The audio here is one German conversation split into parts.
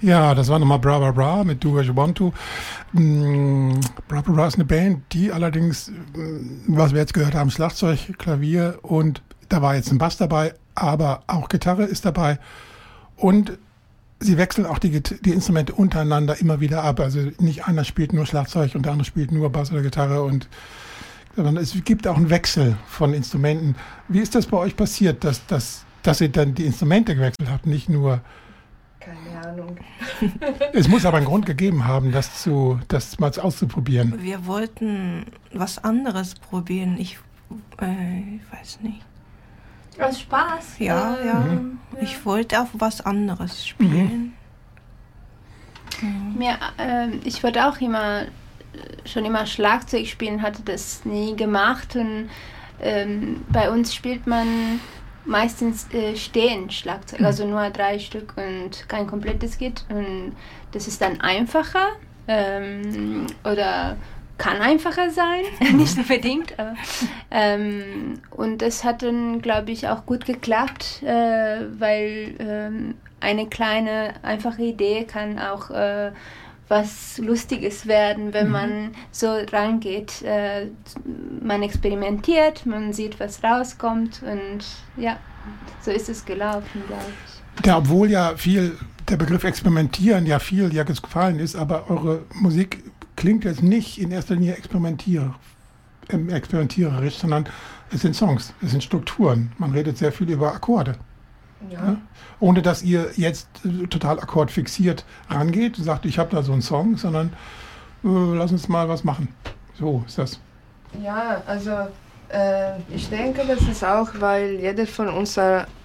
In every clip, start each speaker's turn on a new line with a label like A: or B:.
A: Ja, das war nochmal Bra Bra Bra mit Do As You Want To. Bra Bra Bra ist eine Band, die allerdings, was wir jetzt gehört haben, Schlagzeug, Klavier und da war jetzt ein Bass dabei, aber auch Gitarre ist dabei und sie wechseln auch die Instrumente untereinander immer wieder ab. Also nicht einer spielt nur Schlagzeug und der andere spielt nur Bass oder Gitarre sondern es gibt auch einen Wechsel von Instrumenten. Wie ist das bei euch passiert, dass ihr dann die Instrumente gewechselt habt, nicht nur...
B: Keine Ahnung.
A: Es muss aber einen Grund gegeben haben, das mal auszuprobieren.
C: Wir wollten was anderes probieren. Ich weiß nicht.
B: Aus Spaß?
C: Ja. Ich wollte auch was anderes spielen.
D: Ich wollte auch schon immer Schlagzeug spielen, hatte das nie gemacht. Und bei uns spielt man meistens stehen Schlagzeug, also nur 3 Stück und kein komplettes Kit. Und das ist dann einfacher oder kann einfacher sein, nicht unbedingt. Aber, und das hat dann, glaube ich, auch gut geklappt, weil eine kleine, einfache Idee kann auch was Lustiges werden, wenn man so rangeht. Man experimentiert, man sieht, was rauskommt und ja, so ist es gelaufen, glaube ich.
A: Ja, obwohl ja der Begriff Experimentieren ja viel gefallen ist, aber eure Musik klingt jetzt nicht in erster Linie experimentiererisch, sondern es sind Songs, es sind Strukturen. Man redet sehr viel über Akkorde. Ja. Ohne dass ihr jetzt total akkordfixiert rangeht und sagt, ich habe da so einen Song, sondern lass uns mal was machen. So ist das.
B: Ja, also ich denke, das ist auch, weil jeder von uns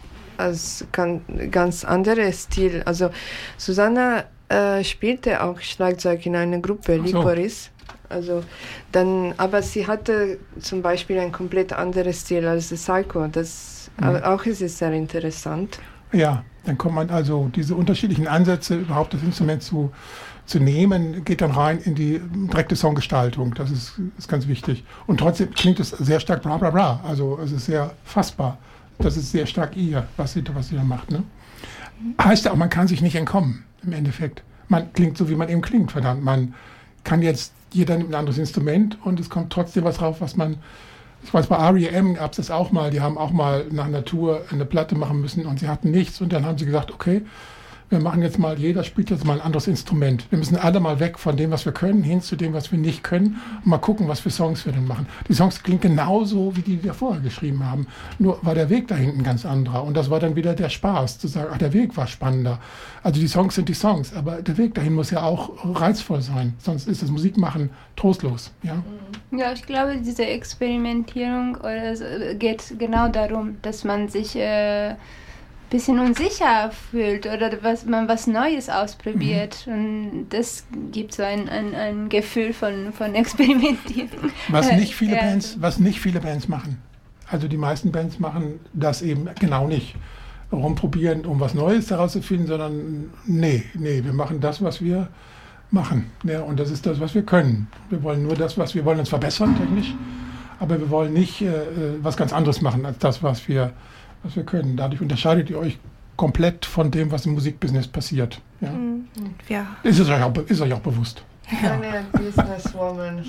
B: als ganz anderes Stil. Also Susanna spielte auch Schlagzeug in einer Gruppe, Liporis. Also aber sie hatte zum Beispiel ein komplett anderes Stil als Psycho. Aber auch ist es sehr interessant.
A: Ja, dann kommt man also diese unterschiedlichen Ansätze, überhaupt das Instrument zu nehmen, geht dann rein in die direkte Songgestaltung. Das ist ganz wichtig. Und trotzdem klingt es sehr stark bra bra bra. Also es ist sehr fassbar. Das ist sehr stark ihr, was sie da macht. Ne? Heißt ja auch, man kann sich nicht entkommen im Endeffekt. Man klingt so, wie man eben klingt, verdammt. Man kann jetzt, jeder nimmt ein anderes Instrument und es kommt trotzdem was drauf, was man... Ich weiß, bei R.E.M. gab es das auch mal. Die haben auch mal nach einer Tour eine Platte machen müssen und sie hatten nichts. Und dann haben sie gesagt, okay, wir machen jetzt mal, jeder spielt jetzt mal ein anderes Instrument. Wir müssen alle mal weg von dem, was wir können, hin zu dem, was wir nicht können und mal gucken, was für Songs wir denn machen. Die Songs klingen genauso, wie die wir vorher geschrieben haben. Nur war der Weg da hinten ganz anderer. Und das war dann wieder der Spaß, zu sagen, ach, der Weg war spannender. Also die Songs sind die Songs, aber der Weg dahin muss ja auch reizvoll sein. Sonst ist das Musikmachen trostlos.
D: Ja, ich glaube, diese Experimentierung geht genau darum, dass man sich bisschen unsicher fühlt oder man was Neues ausprobiert. Und das gibt so ein Gefühl von Experimentieren.
A: Was nicht viele Bands machen. Also die meisten Bands machen das eben genau nicht. Rumprobieren, um was Neues herauszufinden, sondern nee, wir machen das, was wir machen. Ja, und das ist das, was wir können. Wir wollen nur wir wollen uns verbessern technisch, aber wir wollen nicht was ganz anderes machen als das, was wir können. Dadurch unterscheidet ihr euch komplett von dem, was im Musikbusiness passiert. Ja?
C: Ja.
A: Ist euch auch bewusst.
B: Keine Businesswoman.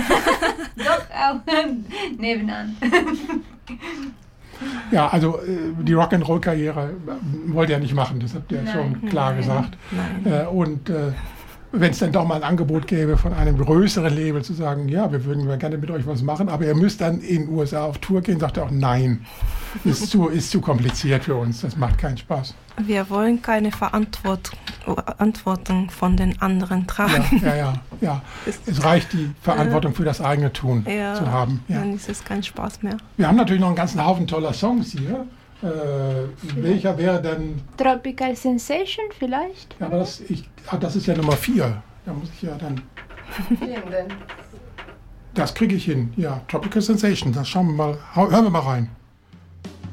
D: Doch, auch nebenan.
A: Ja, also die Rock'n'Roll-Karriere wollt ihr ja nicht machen, das habt ihr ja schon klar gesagt. Und wenn es dann doch mal ein Angebot gäbe von einem größeren Label zu sagen, ja, wir würden gerne mit euch was machen, aber ihr müsst dann in den USA auf Tour gehen, sagt er auch, nein, ist zu kompliziert für uns, das macht keinen Spaß.
C: Wir wollen keine Verantwortung von den anderen tragen.
A: Ja. Es reicht, die Verantwortung für das eigene Tun zu haben. Ja.
C: Dann ist es kein Spaß mehr.
A: Wir haben natürlich noch einen ganzen Haufen toller Songs hier. Welcher wäre denn...
D: Tropical Sensation vielleicht?
A: Ja, aber das ist ja Nummer 4. Da muss ich ja dann... Das kriege ich hin. Ja, Tropical Sensation. Das hören wir mal rein.